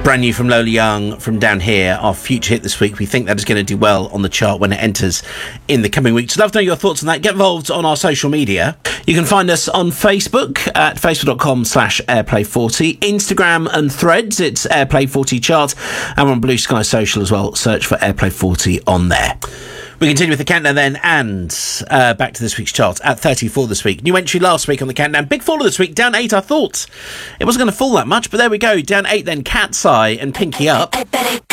Brand new from Lola Young from Down Here, our future hit this week. We think that is going to do well on the chart when it enters in the coming weeks. Love to know your thoughts on that. Get involved on our social media. You can find us on Facebook at facebook.com/Airplay40, Instagram and Threads, it's Airplay40 Chart, and we're on Blue Sky Social as well. Search for Airplay40 on there. We continue with the countdown then, and back to this week's chart at 34 this week. New entry last week on the countdown. Big faller this week, down 8. I thought it wasn't going to fall that much, but there we go. Down 8 then, Cat's Eye and Pinky Up. I bet it